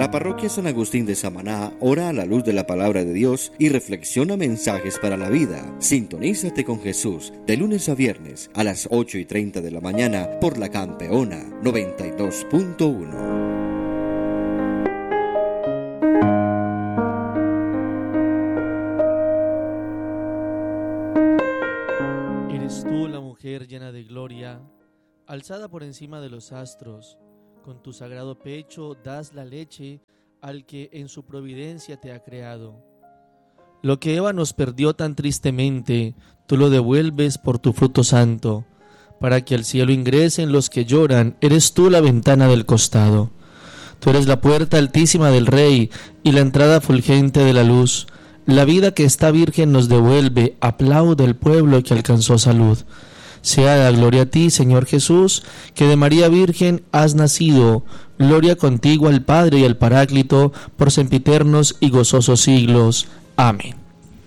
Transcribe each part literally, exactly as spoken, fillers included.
La parroquia San Agustín de Samaná ora a la luz de la palabra de Dios y reflexiona mensajes para la vida. Sintonízate con Jesús de lunes a viernes a las ocho y treinta de la mañana por La Campeona noventa y dos punto uno. Eres tú la mujer llena de gloria, alzada por encima de los astros. Con tu sagrado pecho das la leche al que en su providencia te ha creado. Lo que Eva nos perdió tan tristemente, tú lo devuelves por tu fruto santo. Para que al cielo ingresen los que lloran, eres tú la ventana del costado. Tú eres la puerta altísima del Rey y la entrada fulgente de la luz. La vida que está virgen nos devuelve, aplaude el pueblo que alcanzó salud. Sea la gloria a ti, Señor Jesús, que de María Virgen has nacido. Gloria contigo al Padre y al Paráclito, por sempiternos y gozosos siglos. Amén.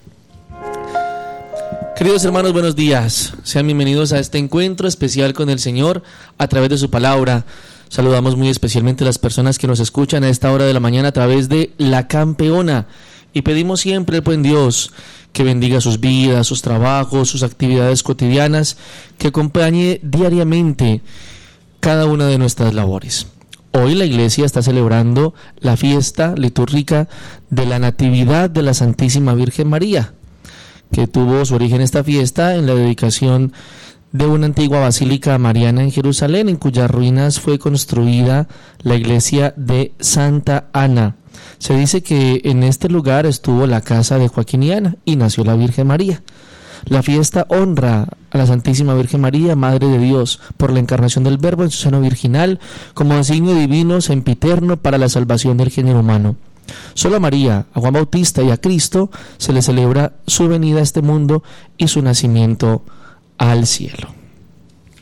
Queridos hermanos, buenos días. Sean bienvenidos a este encuentro especial con el Señor a través de su palabra. Saludamos muy especialmente a las personas que nos escuchan a esta hora de la mañana a través de La Campeona. Y pedimos siempre al buen Dios que bendiga sus vidas, sus trabajos, sus actividades cotidianas, que acompañe diariamente cada una de nuestras labores. Hoy la Iglesia está celebrando la fiesta litúrgica de la Natividad de la Santísima Virgen María, que tuvo su origen esta fiesta en la dedicación de una antigua basílica mariana en Jerusalén, en cuyas ruinas fue construida la iglesia de Santa Ana. Se dice que en este lugar estuvo la casa de Joaquín y Ana y nació la Virgen María. La fiesta honra a la Santísima Virgen María, Madre de Dios, por la encarnación del Verbo en su seno virginal, como designio divino sempiterno para la salvación del género humano. Solo a María, a Juan Bautista y a Cristo se le celebra su venida a este mundo y su nacimiento al cielo.